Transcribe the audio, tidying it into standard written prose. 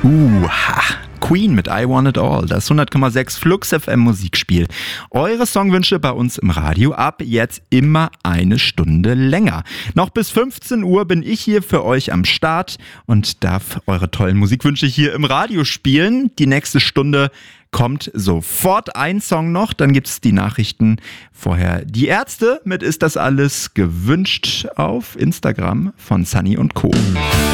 Queen mit I Want It All, das 100,6 Flux FM Musikspiel. Eure Songwünsche bei uns im Radio, ab jetzt immer eine Stunde länger. Noch bis 15 Uhr bin ich hier für euch am Start und darf eure tollen Musikwünsche hier im Radio spielen. Die nächste Stunde kommt sofort ein Song noch, dann gibt's die Nachrichten. Vorher die Ärzte mit Ist das alles gewünscht auf Instagram von Sunny und Co.